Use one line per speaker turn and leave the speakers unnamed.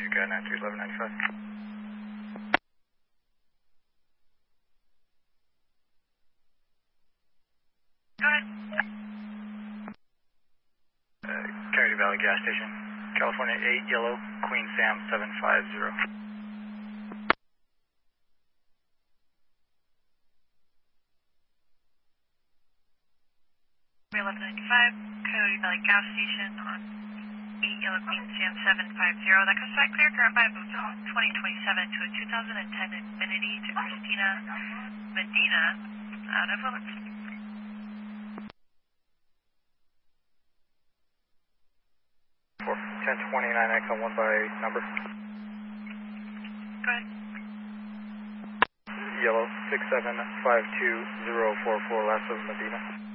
Pacifica 931195.
Go ahead.
Kennedy Valley Gas Station, California 8 Yellow, Queen Sam 750.
1195, Coyote Valley Gas Station on 8 Yellow Queen Sam 750. That comes back clear, current by move 2027 to a 2010 Infiniti to Christina Medina. Out of limits.
1029X on 1 by number.
Go ahead.
Yellow 6752044, last of Medina.